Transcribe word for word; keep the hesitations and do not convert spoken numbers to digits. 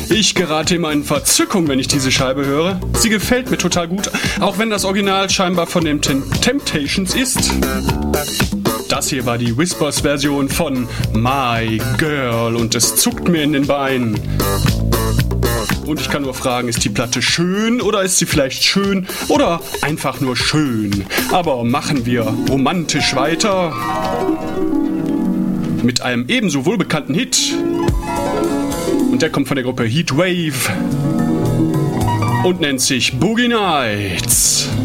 Ich gerate immer in Verzückung, wenn ich diese Scheibe höre. Sie gefällt mir total gut, auch wenn das Original scheinbar von den Temptations ist. Das hier war die Whispers-Version von My Girl und es zuckt mir in den Beinen. Und ich kann nur fragen, ist die Platte schön oder ist sie vielleicht schön oder einfach nur schön? Aber machen wir romantisch weiter mit einem ebenso wohlbekannten Hit. Und der kommt von der Gruppe Heatwave und nennt sich Boogie Nights.